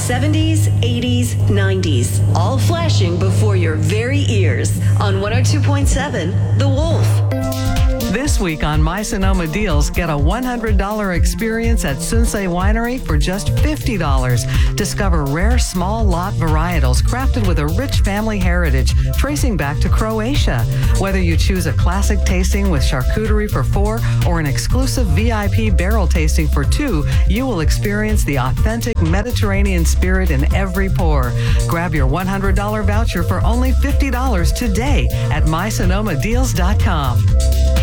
70s, 80s, 90s, all flashing before your very ears on 102.7 The Wolf. This week on My Sonoma Deals, get a $100 experience at Sunsei Winery for just $50. Discover rare small lot varietals crafted with a rich family heritage tracing back to Croatia. Whether you choose a classic tasting with charcuterie for $4 or an exclusive VIP barrel tasting for $2, you will experience the authentic Mediterranean spirit in every pour. Grab your $100 voucher for only $50 today at mysonomadeals.com.